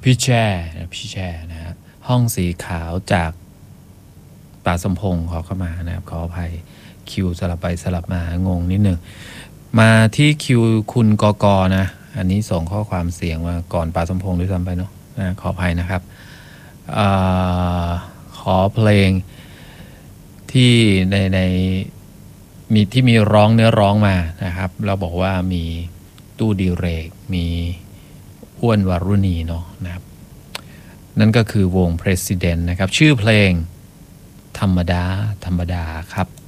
พี่แช่นะฮะห้องสีขาวจากป่าสมพงษ์ขอเข้ามานะครับขออภัยคิวสลับไปสลับมางงนิดนึงมาที่คิวคุณกกนะอันนี้ส่งข้อความเสียงมาก่อนป่าสมพงษ์ด้วยซ้ำไปเนาะขออภัยนะครับขอเพลงที่ในมีที่มีร้องเนื้อร้องมานะครับเราบอกว่ามีตู้ดีเรกมีอ้วนวารุณีเนาะนะครับนั่นก็คือวง President นะครับชื่อเพลงธรรมดาครับ